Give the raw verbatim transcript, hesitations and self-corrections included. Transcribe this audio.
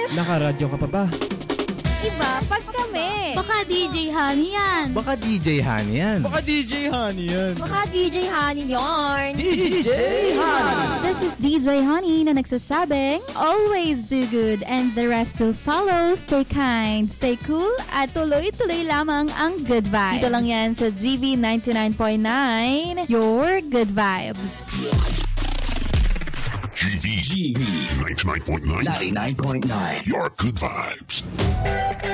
Nakaradyo ka pa ba? Iba pag kami. Baka D J Honey yan. Baka D J Honey yan. Baka D J Honey yan. Baka D J Honey yarn. D J Honey. This is D J Honey na nagsasabing, always do good and the rest will follow. Stay kind, stay cool, at tuloy-tuloy lamang ang good vibes. Dito lang yan sa G V ninety-nine point nine, your good vibes. G V ninety-nine point nine. ninety-nine point nine. Your good vibes.